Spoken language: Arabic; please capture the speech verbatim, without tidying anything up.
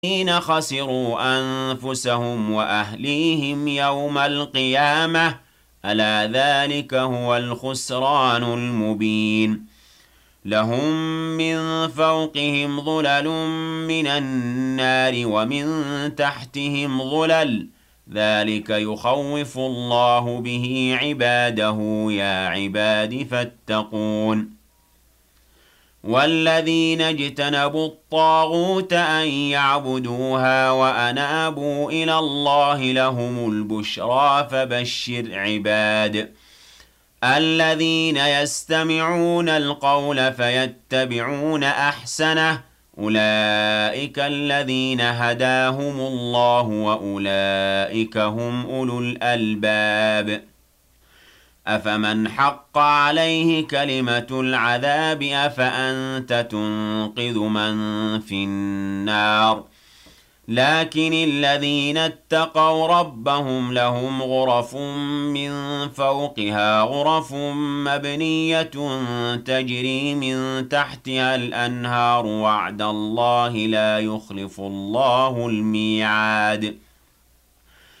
الذين خسروا أنفسهم وأهليهم يوم القيامة ألا ذلك هو الخسران المبين لهم من فوقهم ظلل من النار ومن تحتهم ظلل ذلك يخوف الله به عباده يا عباد فاتقون والذين اجتنبوا الطاغوت أن يعبدوها وأنابوا إلى الله لهم البشرى فبشر عباد الذين يستمعون القول فيتبعون أحسنه أولئك الذين هداهم الله وأولئك هم أولو الألباب أفمن حق عليه كلمة العذاب أفأنت تنقذ من في النار لكن الذين اتقوا ربهم لهم غرف من فوقها غرف مبنية تجري من تحتها الأنهار وعد الله لا يخلف الله الميعاد